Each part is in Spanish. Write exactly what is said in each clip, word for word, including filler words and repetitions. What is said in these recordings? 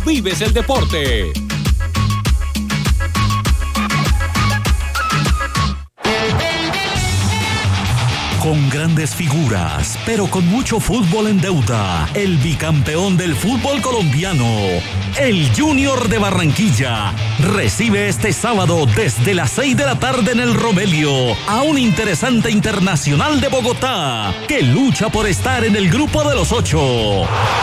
vives el deporte. Con grandes figuras, pero con mucho fútbol en deuda, el bicampeón del fútbol colombiano, el Junior de Barranquilla, recibe este sábado desde las seis de la tarde en el Romelio a un interesante Internacional de Bogotá que lucha por estar en el grupo de los ocho.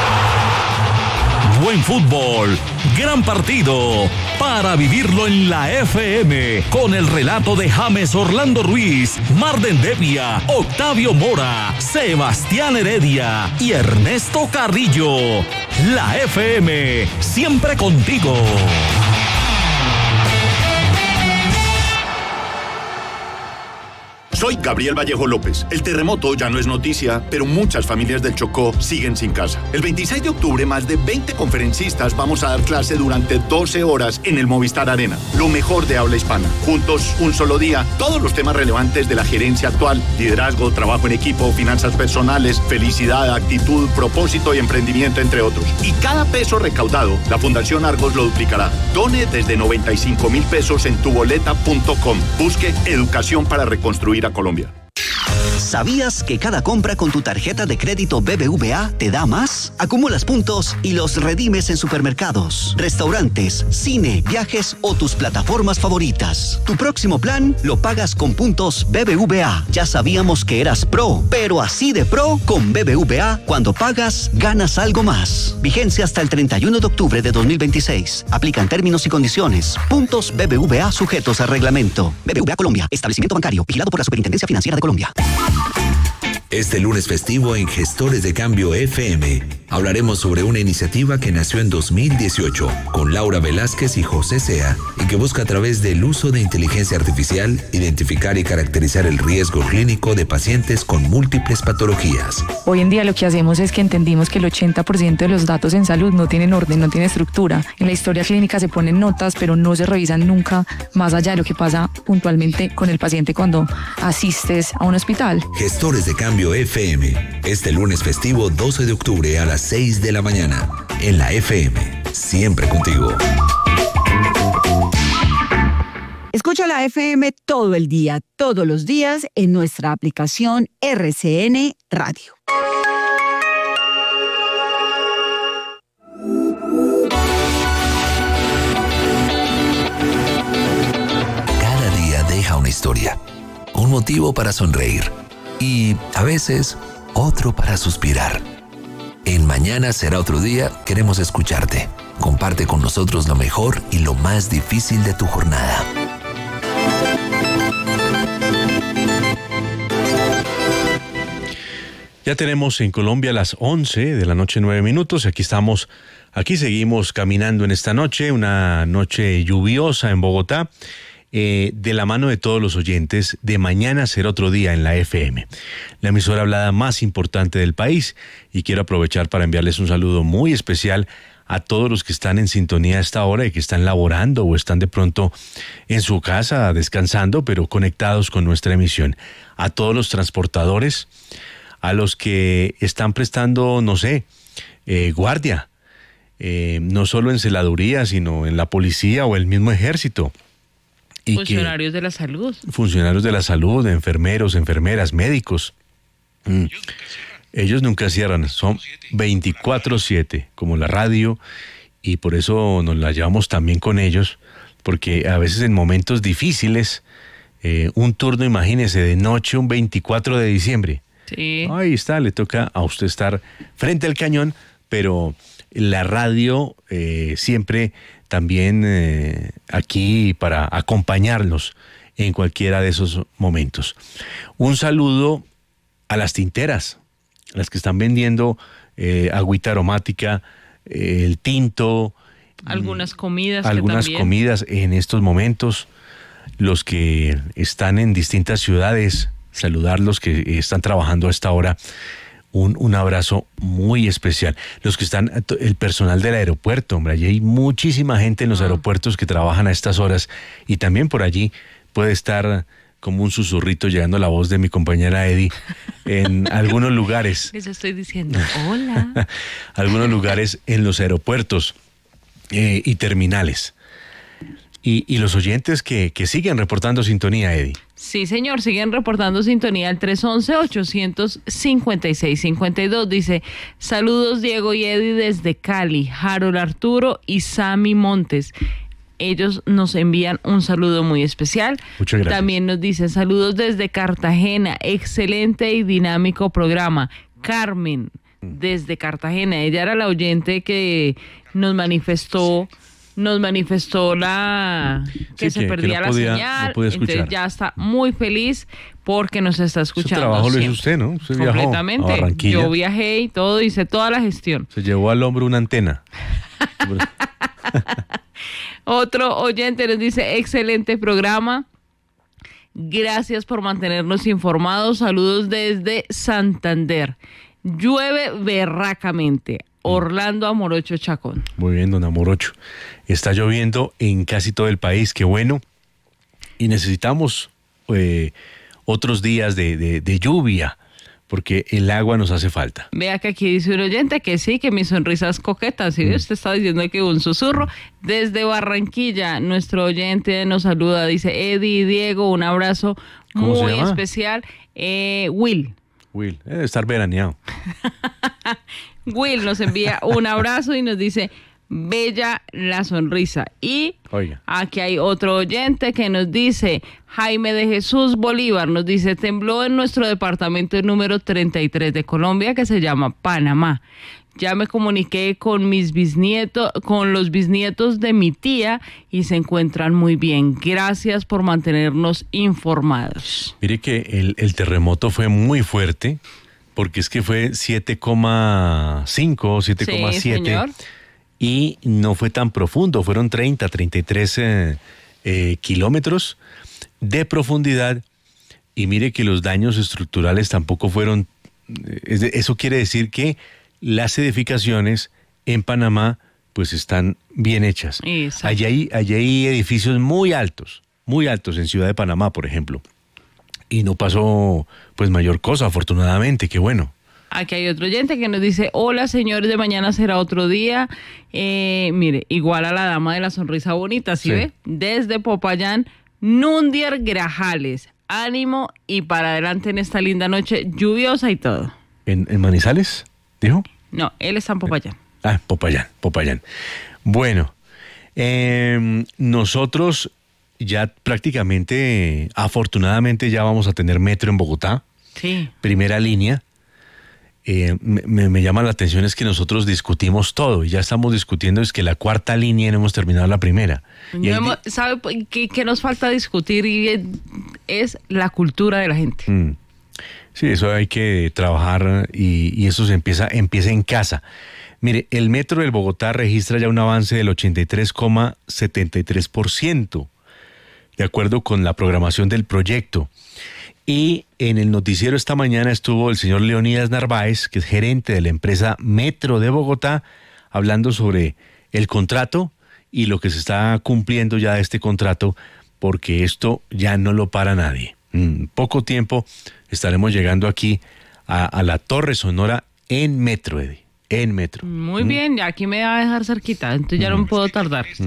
Buen fútbol, gran partido, para vivirlo en la F M, con el relato de James Orlando Ruiz, Marden Devia, Octavio Mora, Sebastián Heredia y Ernesto Carrillo. La F M, siempre contigo. Soy Gabriel Vallejo López. El terremoto ya no es noticia, pero muchas familias del Chocó siguen sin casa. El veintiséis de octubre, más de veinte conferencistas vamos a dar clase durante doce horas en el Movistar Arena. Lo mejor de habla hispana. Juntos, un solo día, todos los temas relevantes de la gerencia actual: liderazgo, trabajo en equipo, finanzas personales, felicidad, actitud, propósito y emprendimiento, entre otros. Y cada peso recaudado, la Fundación Argos lo duplicará. Done desde noventa y cinco mil pesos en tuboleta punto com. Busque educación para reconstruir a Colombia. ¿Sabías que cada compra con tu tarjeta de crédito B B V A te da más? Acumulas puntos y los redimes en supermercados, restaurantes, cine, viajes o tus plataformas favoritas. Tu próximo plan lo pagas con puntos B B V A. Ya sabíamos que eras pro, pero así de pro con B B V A, cuando pagas, ganas algo más. Vigencia hasta el treinta y uno de octubre de dos mil veintiséis. Aplican términos y condiciones. Puntos B B V A sujetos a reglamento. B B V A Colombia, establecimiento bancario, vigilado por la Superintendencia Financiera de Colombia. Este lunes festivo en Gestores de Cambio F M hablaremos sobre una iniciativa que nació en dos mil dieciocho con Laura Velázquez y José Sea y que busca, a través del uso de inteligencia artificial, identificar y caracterizar el riesgo clínico de pacientes con múltiples patologías. Hoy en día lo que hacemos es que entendimos que el ochenta por ciento de los datos en salud no tienen orden, no tienen estructura. En la historia clínica se ponen notas, pero no se revisan nunca más allá de lo que pasa puntualmente con el paciente cuando asistes a un hospital. Gestores de Cambio F M, este lunes festivo doce de octubre a las seis de la mañana, en la F M, siempre contigo. Escucha la F M todo el día, todos los días, en nuestra aplicación R C N Radio. Cada día deja una historia, un motivo para sonreír y, a veces, otro para suspirar. En Mañana Será Otro Día queremos escucharte. Comparte con nosotros lo mejor y lo más difícil de tu jornada. Ya tenemos en Colombia las once de la noche, nueve minutos. Aquí estamos, aquí seguimos caminando en esta noche, una noche lluviosa en Bogotá. Eh, de la mano de todos los oyentes de Mañana Será Otro Día en la F M, la emisora hablada más importante del país, y quiero aprovechar para enviarles un saludo muy especial a todos los que están en sintonía a esta hora y que están laborando o están de pronto en su casa descansando, pero conectados con nuestra emisión. A todos los transportadores, a los que están prestando, no sé, eh, guardia, eh, no solo en celaduría, sino en la policía o el mismo ejército. Y funcionarios de la salud. Funcionarios de la salud, enfermeros, enfermeras, médicos. Mm. Ellos nunca cierran, son veinticuatro siete, como la radio, y por eso nos la llevamos también con ellos, porque a veces en momentos difíciles, eh, un turno, imagínese, de noche, un veinticuatro de diciembre. Sí. Ahí está, le toca a usted estar frente al cañón, pero la radio eh, siempre también eh, aquí para acompañarlos en cualquiera de esos momentos. Un saludo a las tinteras, las que están vendiendo eh, agüita aromática, eh, el tinto. Algunas comidas. Algunas que comidas en estos momentos. Los que están en distintas ciudades, saludarlos que están trabajando a esta hora. Un, un abrazo muy especial. Los que están, el personal del aeropuerto, hombre, allí hay muchísima gente en los ah. aeropuertos que trabajan a estas horas, y también por allí puede estar como un susurrito llegando la voz de mi compañera Eddie en algunos lugares. Eso estoy diciendo, hola. Algunos lugares en los aeropuertos. eh, y terminales. Y, y los oyentes que, que siguen reportando sintonía, Eddie. Sí, señor, siguen reportando sintonía al tres once, ochocientos cincuenta y seis cincuenta y dos. Dice, saludos Diego y Eddie desde Cali, Harold Arturo y Sammy Montes. Ellos nos envían un saludo muy especial. Muchas gracias. También nos dicen saludos desde Cartagena, excelente y dinámico programa. Carmen, desde Cartagena, ella era la oyente que nos manifestó... Nos manifestó la que sí, se que, perdía que no la podía, señal, no podía escuchar. Entonces ya está muy feliz porque nos está escuchando. Ese trabajo siempre. lo hizo usted, ¿no? Usted viajó Completamente. a Barranquilla. Yo viajé y todo, hice toda la gestión. Se llevó al hombro una antena. Otro oyente nos dice, excelente programa. Gracias por mantenernos informados. Saludos desde Santander. Llueve berracamente. Orlando Amorocho Chacón. Muy bien, don Amorocho. Está lloviendo en casi todo el país, qué bueno. Y necesitamos eh, otros días de, de, de lluvia, porque el agua nos hace falta. Vea que aquí dice un oyente que sí, que mi sonrisa es coqueta. ¿Sí? Mm. Usted está diciendo que un susurro. Desde Barranquilla, nuestro oyente nos saluda. Dice, Eddie y Diego, un abrazo muy especial. Eh, Will. Will, debe estar veraneado. Will nos envía un abrazo y nos dice, bella la sonrisa. Y Oiga. Aquí hay otro oyente que nos dice, Jaime de Jesús Bolívar, nos dice, tembló en nuestro departamento número treinta y tres de Colombia, que se llama Panamá. Ya me comuniqué con mis bisnietos, con los bisnietos de mi tía y se encuentran muy bien. Gracias por mantenernos informados. Mire que el, el terremoto fue muy fuerte, porque es que fue siete coma cinco, siete coma siete, sí, y no fue tan profundo, fueron treinta, treinta y tres eh, eh, kilómetros de profundidad, y mire que los daños estructurales tampoco fueron, eh, eso quiere decir que las edificaciones en Panamá pues están bien hechas. Allí hay, allí hay edificios muy altos, muy altos en Ciudad de Panamá, por ejemplo. Y no pasó pues mayor cosa, afortunadamente, qué bueno. Aquí hay otro oyente que nos dice, hola señores, de mañana será otro día. Eh, mire, igual a la dama de la sonrisa bonita, ¿sí, sí. ve? Desde Popayán, Nundier Grajales. Ánimo y para adelante en esta linda noche lluviosa y todo. ¿En, en Manizales, dijo? No, él está en Popayán. Ah, Popayán, Popayán. Bueno, eh, nosotros... ya prácticamente, afortunadamente ya vamos a tener metro en Bogotá. Sí. Primera línea. Eh, me, me llama la atención es que nosotros discutimos todo y ya estamos discutiendo es que la cuarta línea y no hemos terminado la primera. No hemos, di- ¿Sabe qué, qué nos falta discutir? Y es, es la cultura de la gente. Mm. Sí, eso hay que trabajar y, y eso se empieza, empieza en casa. Mire, el metro del Bogotá registra ya un avance del ochenta y tres coma setenta y tres por ciento. De acuerdo con la programación del proyecto. Y en el noticiero esta mañana estuvo el señor Leonidas Narváez, que es gerente de la empresa Metro de Bogotá, hablando sobre el contrato y lo que se está cumpliendo ya de este contrato, porque esto ya no lo para nadie. En poco tiempo estaremos llegando aquí a, a la Torre Sonora en Metro, Eddie, en Metro. Muy ¿Mm? bien, ya aquí me va a dejar cerquita, entonces ya mm. no me puedo tardar. Mm.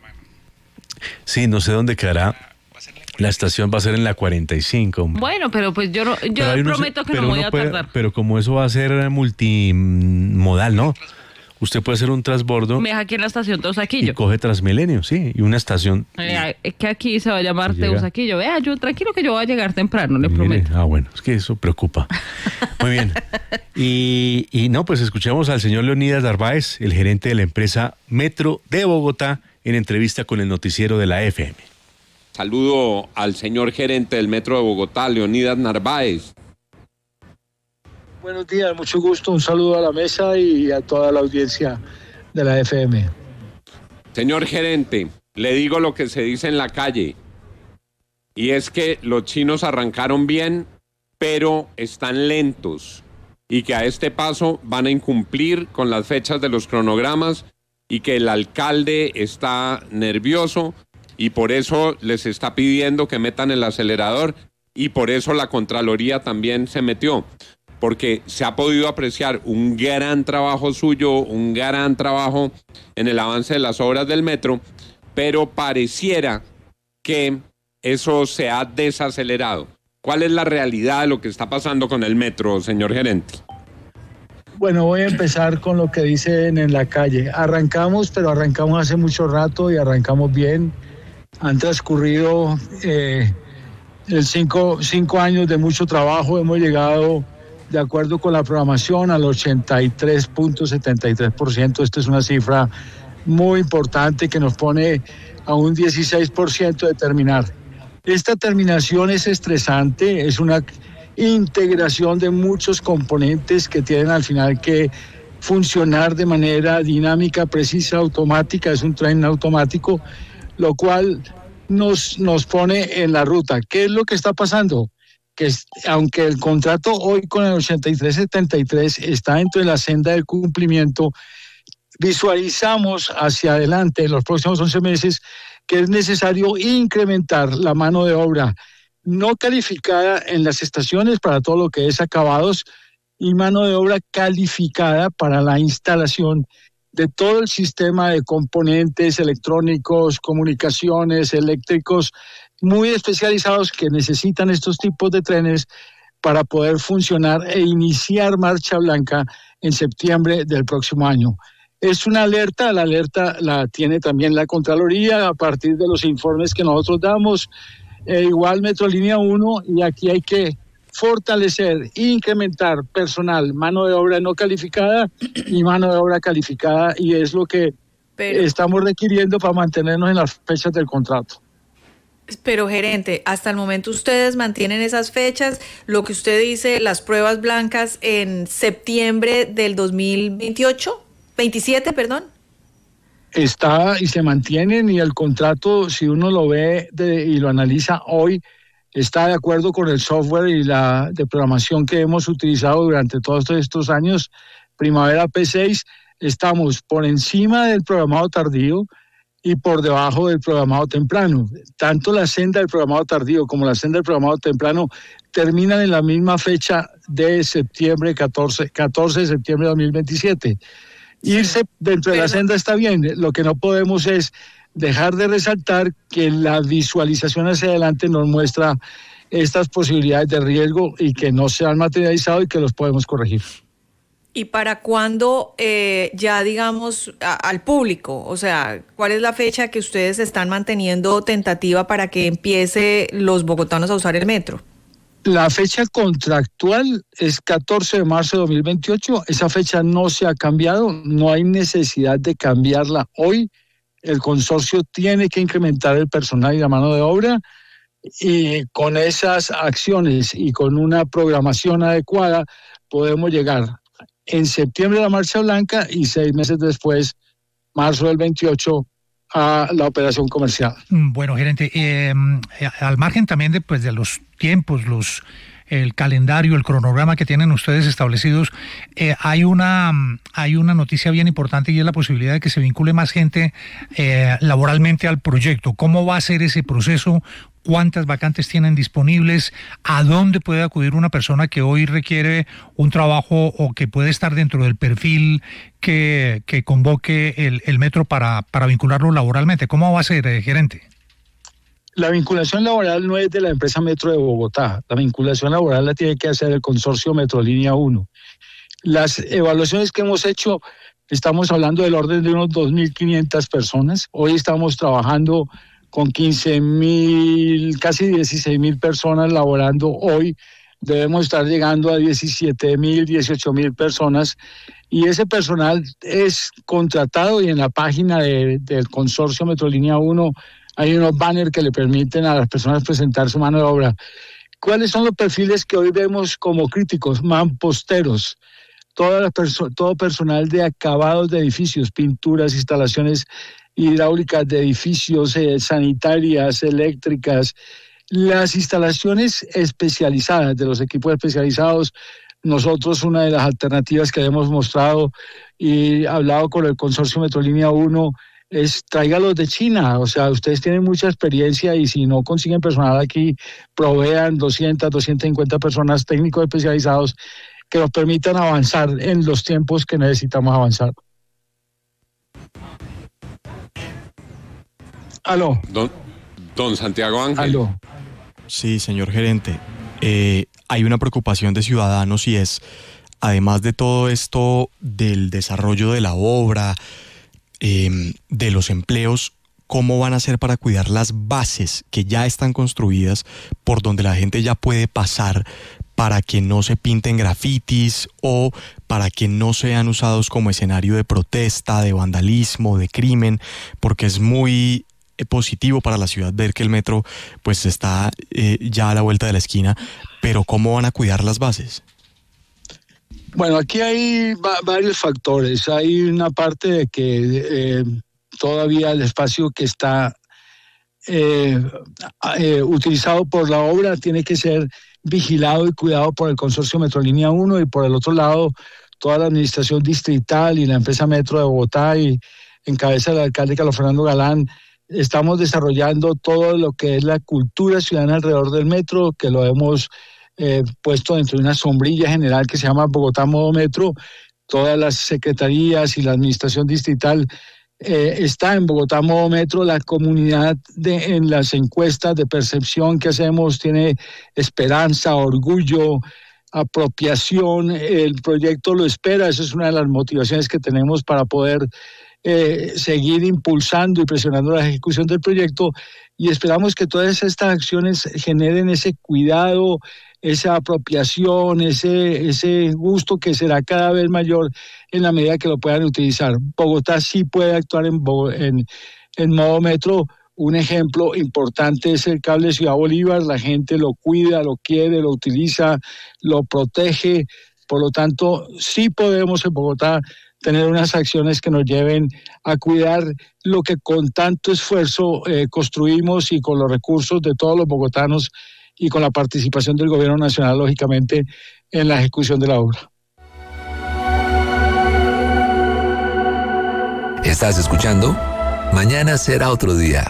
Sí, no sé dónde quedará. La estación va a ser en la cuarenta y cinco. Bueno, pero pues yo no, yo prometo no sé, que no me voy a puede, tardar. Pero como eso va a ser multimodal, ¿no? Usted puede hacer un transbordo. Me deja aquí en la estación Teusaquillo. Y coge Transmilenio, sí, y una estación. Eh, es que aquí se va a llamar Teusaquillo. Vea, yo tranquilo que yo voy a llegar temprano, le Mire, prometo. Ah, bueno, es que eso preocupa. Muy bien. Y, y no, pues escuchamos al señor Leonidas Narváez, el gerente de la empresa Metro de Bogotá, en entrevista con el noticiero de la F M. Saludo al señor gerente del Metro de Bogotá, Leonidas Narváez. Buenos días, mucho gusto. Un saludo a la mesa y a toda la audiencia de la F M. Señor gerente, le digo lo que se dice en la calle. Y es que los chinos arrancaron bien, pero están lentos. Y que a este paso van a incumplir con las fechas de los cronogramas y que el alcalde está nervioso y por eso les está pidiendo que metan el acelerador y por eso la Contraloría también se metió. porque se ha podido apreciar un gran trabajo suyo, un gran trabajo en el avance de las obras del metro, pero pareciera que eso se ha desacelerado. ¿Cuál es la realidad de lo que está pasando con el metro, señor gerente? Bueno, voy a empezar con lo que dicen en la calle. Arrancamos, pero arrancamos hace mucho rato y arrancamos bien. Han transcurrido eh, el cinco, cinco años de mucho trabajo. Hemos llegado, de acuerdo con la programación, al ochenta y tres punto setenta y tres por ciento. Esta es una cifra muy importante que nos pone a un dieciséis por ciento de terminar. Esta terminación es estresante, es una integración de muchos componentes que tienen al final que funcionar de manera dinámica, precisa, automática. Es un tren automático, lo cual nos, nos pone en la ruta. ¿Qué es lo que está pasando? Que es, aunque el contrato hoy con el ochenta y tres setenta y tres está dentro de la senda del cumplimiento, visualizamos hacia adelante en los próximos once meses que es necesario incrementar la mano de obra no calificada en las estaciones para todo lo que es acabados y mano de obra calificada para la instalación de todo el sistema de componentes electrónicos, comunicaciones, eléctricos, muy especializados que necesitan estos tipos de trenes para poder funcionar e iniciar marcha blanca en septiembre del próximo año. Es una alerta, la alerta la tiene también la Contraloría a partir de los informes que nosotros damos, eh, igual Metrolínea uno, y aquí hay que fortalecer, incrementar personal, mano de obra no calificada y mano de obra calificada, y es lo que pero, estamos requiriendo para mantenernos en las fechas del contrato. Pero gerente, hasta el momento ustedes mantienen esas fechas, lo que usted dice, las pruebas blancas en septiembre del dos mil veintiocho, veintisiete, perdón. Está y se mantienen, y el contrato, si uno lo ve de, y lo analiza hoy, está de acuerdo con el software y la de programación que hemos utilizado durante todos estos años. Primavera P seis, estamos por encima del programado tardío y por debajo del programado temprano. Tanto la senda del programado tardío como la senda del programado temprano terminan en la misma fecha de septiembre, catorce, catorce de septiembre de dos mil veintisiete. Irse dentro de la senda está bien, lo que no podemos es dejar de resaltar que la visualización hacia adelante nos muestra estas posibilidades de riesgo y que no se han materializado y que los podemos corregir. ¿Y para cuándo eh, ya digamos a, al público? O sea, ¿cuál es la fecha que ustedes están manteniendo tentativa para que empiece los bogotanos a usar el metro? La fecha contractual es catorce de marzo de dos mil veintiocho, esa fecha no se ha cambiado, no hay necesidad de cambiarla hoy. El consorcio tiene que incrementar el personal y la mano de obra, y con esas acciones y con una programación adecuada podemos llegar en septiembre a la marcha blanca y seis meses después, marzo del veintiocho, a la operación comercial. Bueno, gerente, eh, al margen también de, pues, de los tiempos, los el calendario, el cronograma que tienen ustedes establecidos, eh, hay una hay una noticia bien importante, y es la posibilidad de que se vincule más gente eh, laboralmente al proyecto. ¿Cómo va a ser ese proceso? ¿Cuántas vacantes tienen disponibles? ¿A dónde puede acudir una persona que hoy requiere un trabajo o que puede estar dentro del perfil que, que convoque el, el metro para, para vincularlo laboralmente? ¿Cómo va a ser, eh, gerente? La vinculación laboral no es de la empresa Metro de Bogotá. La vinculación laboral la tiene que hacer el consorcio Metrolínea uno. Las evaluaciones que hemos hecho, estamos hablando del orden de unos dos mil quinientas personas. Hoy estamos trabajando con quince mil, casi dieciséis mil personas laborando hoy. Debemos estar llegando a diecisiete mil, dieciocho mil personas, y ese personal es contratado, y en la página de, del consorcio Metrolínea uno hay unos banners que le permiten a las personas presentar su mano de obra. ¿Cuáles son los perfiles que hoy vemos como críticos? Mamposteros, toda la perso- todo personal de acabados de edificios, pinturas, instalaciones hidráulicas de edificios, eh, sanitarias, eléctricas, las instalaciones especializadas de los equipos especializados. Nosotros, una de las alternativas que hemos mostrado y hablado con el consorcio Metrolínea uno es tráigalos de China. O sea, ustedes tienen mucha experiencia, y si no consiguen personal aquí, provean doscientas, doscientas cincuenta personas, técnicos especializados que nos permitan avanzar en los tiempos que necesitamos avanzar. Aló. Don, don Santiago Ángel. Aló. Sí, señor gerente. Eh, hay una preocupación de ciudadanos y es, además de todo esto del desarrollo de la obra, eh, de los empleos, ¿cómo van a hacer para cuidar las bases que ya están construidas por donde la gente ya puede pasar para que no se pinten grafitis o para que no sean usados como escenario de protesta, de vandalismo, de crimen? Porque es muy positivo para la ciudad ver que el metro pues está eh, ya a la vuelta de la esquina, pero ¿cómo van a cuidar las bases? Bueno, aquí hay va- varios factores. Hay una parte de que eh, todavía el espacio que está eh, eh, utilizado por la obra tiene que ser vigilado y cuidado por el consorcio Metrolínea uno, y por el otro lado toda la administración distrital y la empresa Metro de Bogotá, y en cabeza del alcalde Carlos Fernando Galán, estamos desarrollando todo lo que es la cultura ciudadana alrededor del metro, que lo hemos eh, puesto dentro de una sombrilla general que se llama Bogotá Modo Metro. Todas las secretarías y la administración distrital eh, está en Bogotá Modo Metro. La comunidad de, en las encuestas de percepción que hacemos tiene esperanza, orgullo, apropiación. El proyecto lo espera. Esa es una de las motivaciones que tenemos para poder Eh, seguir impulsando y presionando la ejecución del proyecto, y esperamos que todas estas acciones generen ese cuidado, esa apropiación, ese, ese gusto que será cada vez mayor en la medida que lo puedan utilizar. Bogotá sí puede actuar en, en, en modo metro. Un ejemplo importante es el cable Ciudad Bolívar. La gente lo cuida, lo quiere, lo utiliza, lo protege. Por lo tanto, sí podemos en Bogotá tener unas acciones que nos lleven a cuidar lo que con tanto esfuerzo eh, construimos, y con los recursos de todos los bogotanos y con la participación del gobierno nacional, lógicamente, en la ejecución de la obra. ¿Estás escuchando? Mañana será otro día.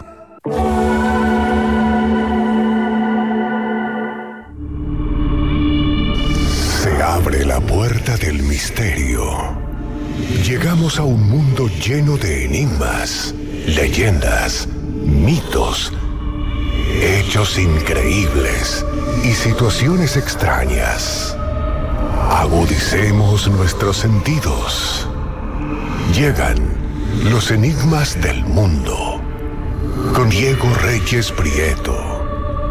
Se abre la puerta del misterio. Llegamos a un mundo lleno de enigmas, leyendas, mitos, hechos increíbles y situaciones extrañas. Agudicemos nuestros sentidos. Llegan los enigmas del mundo con Diego Reyes Prieto.